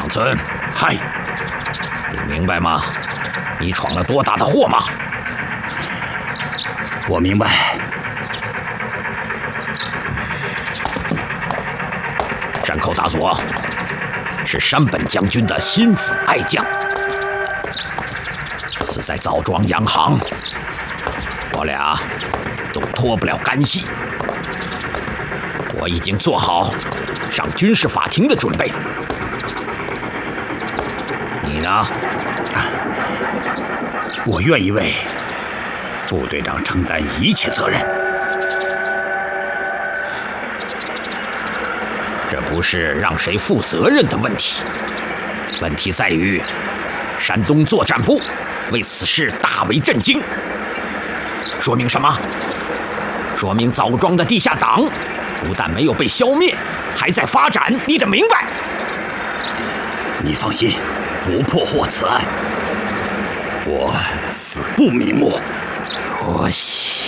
长村， 嗨， 你明白吗？你闯了多大的祸吗？ 我明白。 山口大佐是山本将军的心腹爱将，死在枣庄洋行，我俩都脱不了干系。我已经做好上军事法庭的准备。你呢？ 我愿意为部队长承担一切责任。 这不是让谁负责任的问题，问题在于山东作战部为此事大为震惊。说明什么？说明枣庄的地下党不但没有被消灭，还在发展。你得明白。 你放心，不破获此案，我死不瞑目。 可惜。